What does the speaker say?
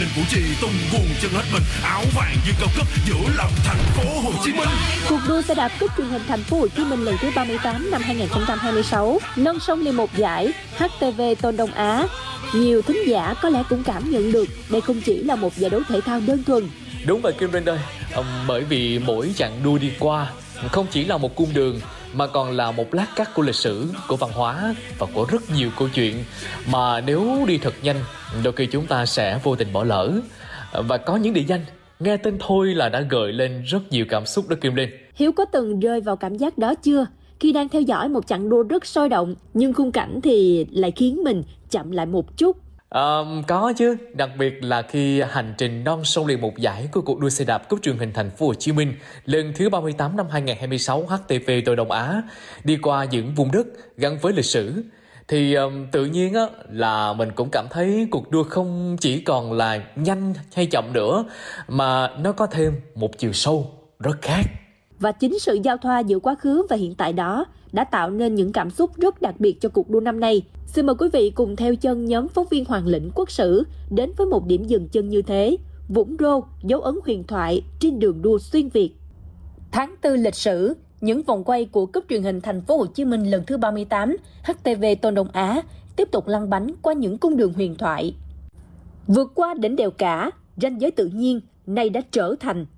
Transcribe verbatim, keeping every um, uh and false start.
nên Củ Chi tung guồng chân hết mình, áo vàng như cao cấp giữa lòng thành phố Hồ Chí Minh. Cuộc đua xe đạp cúp truyền hình thành phố Hồ Chí Minh lần thứ ba mươi tám năm hai không hai sáu nâng song lên một giải hát tê vê Tôn Đông Á. Nhiều thính giả có lẽ cũng cảm nhận được đây không chỉ là một giải đấu thể thao đơn thuần. Đúng vậy Kim Linh ơi, bởi vì mỗi chặng đua đi qua không chỉ là một cung đường mà còn là một lát cắt của lịch sử, của văn hóa và của rất nhiều câu chuyện mà nếu đi thật nhanh đôi khi chúng ta sẽ vô tình bỏ lỡ. Và có những địa danh nghe tên thôi là đã gợi lên rất nhiều cảm xúc đó Kim Linh. Hiếu có từng rơi vào cảm giác đó chưa? Khi đang theo dõi một chặng đua rất sôi động nhưng khung cảnh thì lại khiến mình chậm lại một chút. À, có chứ, đặc biệt là khi hành trình non sông liền một giải của cuộc đua xe đạp cúp truyền hình thành phố Hồ Chí Minh lần thứ ba mươi tám năm hai không hai sáu hát tê vê Tôn Đông Á đi qua những vùng đất gắn với lịch sử thì um, tự nhiên á, là mình cũng cảm thấy cuộc đua không chỉ còn là nhanh hay chậm nữa mà nó có thêm một chiều sâu rất khác. Và chính sự giao thoa giữa quá khứ và hiện tại đó đã tạo nên những cảm xúc rất đặc biệt cho cuộc đua năm nay. Xin mời quý vị cùng theo chân nhóm phóng viên Hoàng Lĩnh Quốc Sử đến với một điểm dừng chân như thế, Vũng Rô, dấu ấn huyền thoại trên đường đua xuyên Việt. Tháng tư lịch sử, những vòng quay của cúp truyền hình thành phố Hồ Chí Minh lần thứ ba mươi tám hát tê vê Tôn Đông Á tiếp tục lăn bánh qua những cung đường huyền thoại. Vượt qua đỉnh đèo Cả, ranh giới tự nhiên nay đã trở thành